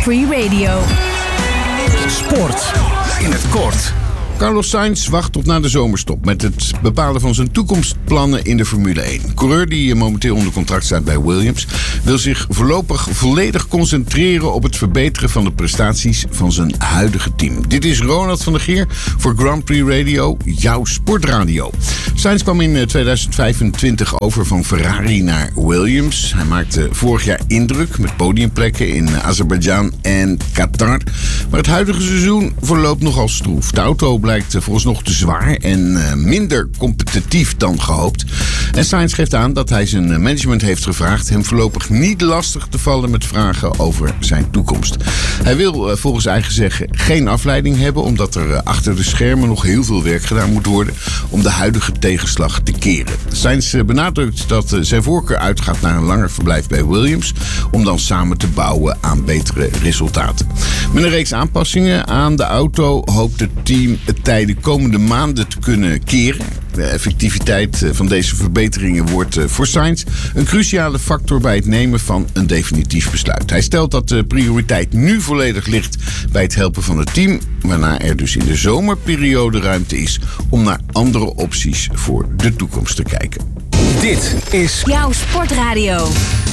Free Radio. Sport in het kort. Carlos Sainz wacht tot na de zomerstop met het bepalen van zijn toekomstplannen in de Formule 1. Coureur die momenteel onder contract staat bij Williams wil zich voorlopig volledig concentreren op het verbeteren van de prestaties van zijn huidige team. Dit is Ronald van der Geer voor Grand Prix Radio, jouw sportradio. Sainz kwam in 2025 over van Ferrari naar Williams. Hij maakte vorig jaar indruk met podiumplekken in Azerbeidzjan en Qatar. Maar het huidige seizoen verloopt nogal stroef. De auto blijkt vooralsnog te zwaar en minder competitief dan gehoopt. En Sainz geeft aan dat hij zijn management heeft gevraagd hem voorlopig niet lastig te vallen met vragen over zijn toekomst. Hij wil volgens eigen zeggen geen afleiding hebben, omdat er achter de schermen nog heel veel werk gedaan moet worden om de huidige tegenslag te keren. Sainz benadrukt dat zijn voorkeur uitgaat naar een langer verblijf bij Williams, om dan samen te bouwen aan betere resultaten. Met een reeks aanpassingen aan de auto hoopt het team het tijden komende maanden te kunnen keren. De effectiviteit van deze verbeteringen wordt voor Sainz een cruciale factor bij het nemen van een definitief besluit. Hij stelt dat de prioriteit nu volledig ligt bij het helpen van het team, waarna er dus in de zomerperiode ruimte is om naar andere opties voor de toekomst te kijken. Dit is Jouw sportradio.